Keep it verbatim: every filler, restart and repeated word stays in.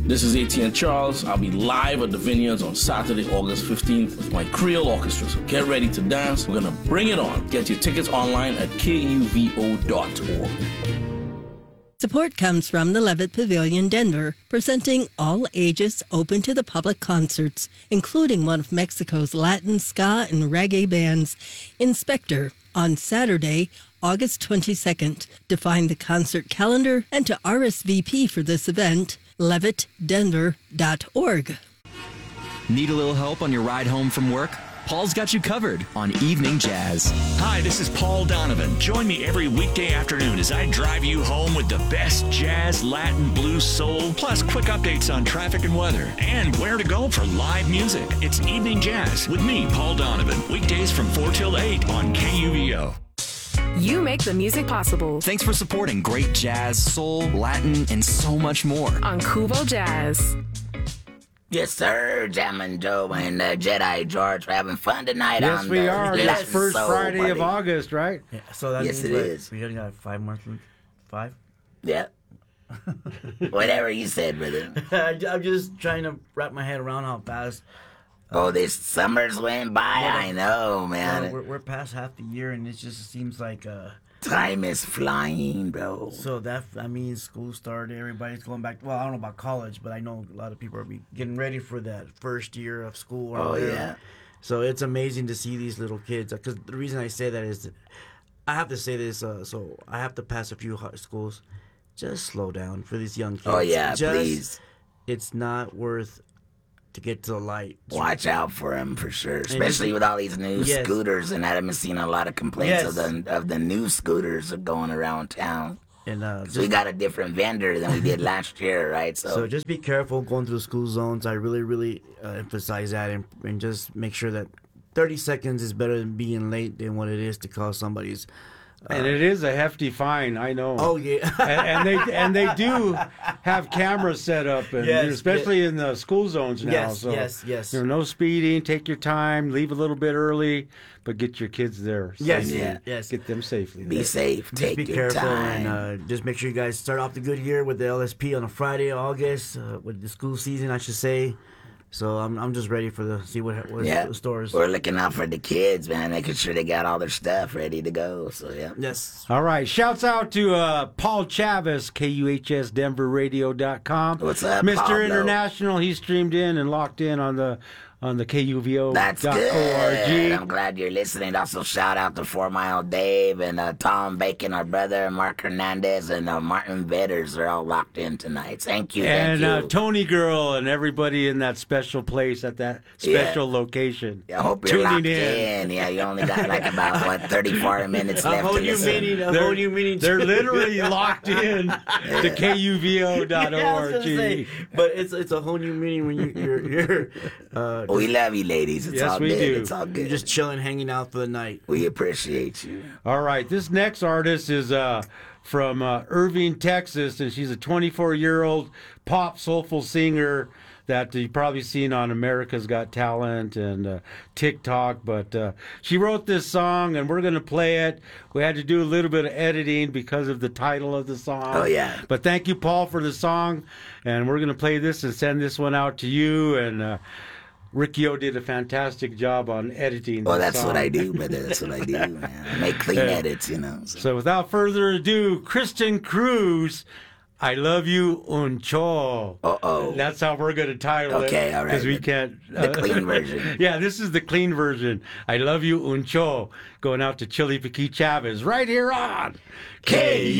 This is A T N Charles. I'll be live at the Vineyards on Saturday, August fifteenth with my Creole Orchestra. So get ready to dance. We're going to bring it on. Get your tickets online at K U V O dot org. Support comes from the Levitt Pavilion, Denver, presenting all ages open to the public concerts, including one of Mexico's Latin, ska, and reggae bands, Inspector, on Saturday, August twenty-second. To find the concert calendar and to R S V P for this event, levitt denver dot org. Need a little help on your ride home from work? Paul's got you covered on Evening Jazz. Hi, this is Paul Donovan. Join me every weekday afternoon as I drive you home with the best jazz, Latin, blues, soul, plus quick updates on traffic and weather, and where to go for live music. It's Evening Jazz with me, Paul Donovan. Weekdays from four till eight on K U V O. You make the music possible. Thanks for supporting great jazz, soul, Latin, and so much more on Kubo Jazz. Yes, sir. Jam and Joe and uh, Jedi George. We're having fun tonight. Yes, on we the are. Yes, This first so Friday funny. of August, right? Yeah, so that yes, means it like, is. we only got five months. Five? Yeah. Whatever you said, brother. I'm just trying to wrap my head around how fast. Oh, this summer's went by. Yeah, I know, man. Uh, we're, we're past half the year, and it just seems like uh, time is flying, bro. So that I mean, school started. Everybody's going back. Well, I don't know about college, but I know a lot of people are be getting ready for that first year of school. Or Oh, whatever. yeah. So it's amazing to see these little kids. Because the reason I say that is, that I have to say this. Uh, so I have to pass a few high schools. Just slow down for these young kids. Oh, yeah, Just, please. It's not worth to get to the light. Watch out for him for sure, especially with all these new Yes. scooters. And I haven't seen a lot of complaints Yes. of the of the new scooters that are going around town. And uh, 'Cause we got a different vendor than we did last year, right? So, So just be careful going through school zones. I really, really uh, emphasize that, and, and just make sure that thirty seconds is better than being late than what it is to cause somebody's. Uh, And it is a hefty fine, I know. Oh yeah, and, and they and they do have cameras set up, and Yes, especially in the school zones now. Yes, so, yes, yes. You know, no speeding. Take your time. Leave a little bit early, but get your kids there. Yes, safely. yeah. yes. Get them safely. be safe. just Take be your careful, time. and uh, just make sure you guys start off the good year with the L S P on a Friday, August, uh, with the school season, I should say. So I'm I'm just ready for the see what what yeah, the stores. we're looking out for the kids, man, making sure they got all their stuff ready to go. So yeah. Yes. All right. Shouts out to uh, Paul Chavez, K U H S Denver Radio dot com. What's up, Mister Pablo? International? He streamed in and locked in on the on the K U V O That's dot good. org. I'm glad you're listening. Also, shout out to Four Mile Dave and uh, Tom Bacon, our brother, Mark Hernandez, and uh, Martin Vetters. They're all locked in tonight. Thank you. And thank you. uh, Tony Girl and everybody in that special place at that special location. I hope you're tuning locked in. in. Yeah, you only got like about, what, thirty-four minutes A left whole to new listen. meaning. A They're- whole new meaning. They're literally locked in to K U V O dot Yeah, I was gonna say, org. but it's it's a whole new meaning when you, you're you're uh, We love you, ladies. It's Yes, all we good. do. It's all good. you're just chilling, hanging out for the night. We appreciate you. All right, this next artist is uh, from uh, Irving, Texas, and she's a twenty-four-year-old pop soulful singer that you've probably seen on America's Got Talent and uh, TikTok. But uh, she wrote this song, and we're going to play it. We had to do a little bit of editing because of the title of the song. Oh, yeah. But thank you, Paul, for the song, and we're going to play this and send this one out to you. And uh, Ricky O did a fantastic job on editing. Well, the that's song. what I do, brother. That's what I do, man. I make clean edits, you know. So. So without further ado, Kristen Cruz, I Love You Uncho. Uh-oh. That's how we're going to title it. Okay, all right. Because we can't. The clean version. Yeah, this is the clean version. I Love You Uncho. Going out to Chili Piqui Chavez right here on K